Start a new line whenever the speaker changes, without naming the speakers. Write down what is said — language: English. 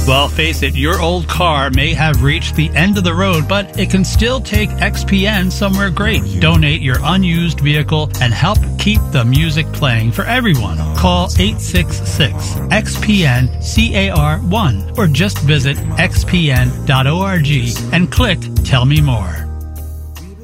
Well, face it, your old car may have reached the end of the road, but it can still take XPN somewhere great. Donate your unused vehicle and help keep the music playing for everyone. Call 866-XPN-CAR1 or just visit xpn.org and click Tell Me More.